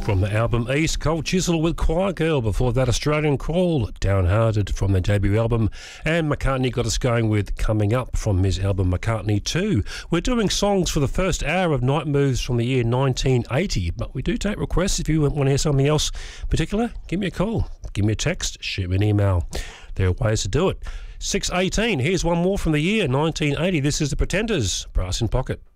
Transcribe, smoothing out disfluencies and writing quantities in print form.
From the album East, Cold Chisel with Choir Girl. Before that, Australian Crawl, Downhearted from their debut album. And McCartney got us going with Coming Up from his album McCartney 2. We're doing songs for the first hour of Night Moves from the year 1980, but we do take requests. If you want to hear something else particular, give me a call, give me a text, shoot me an email. There are ways to do it. 6:18, here's one more from the year 1980. This is The Pretenders, Brass in Pocket.